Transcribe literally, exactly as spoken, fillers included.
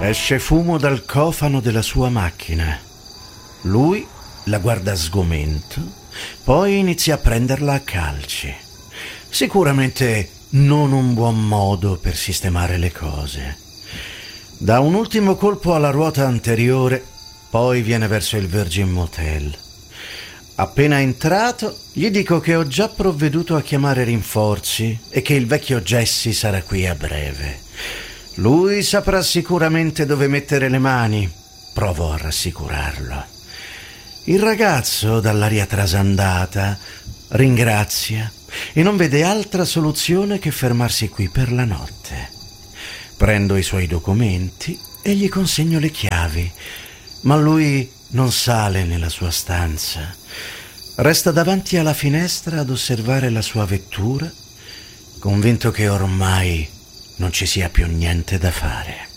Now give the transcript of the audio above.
Esce fumo dal cofano della sua macchina. Lui la guarda a sgomento, poi inizia a prenderla a calci. Sicuramente non un buon modo per sistemare le cose. Dà un ultimo colpo alla ruota anteriore, poi viene verso il Virgin Motel. Appena entrato, gli dico che ho già provveduto a chiamare rinforzi e che il vecchio Jesse sarà qui a breve. Lui saprà sicuramente dove mettere le mani. Provo a rassicurarlo. Il ragazzo, dall'aria trasandata, ringrazia e non vede altra soluzione che fermarsi qui per la notte. Prendo i suoi documenti e gli consegno le chiavi, ma lui non sale nella sua stanza. Resta davanti alla finestra ad osservare la sua vettura, convinto che ormai non ci sia più niente da fare.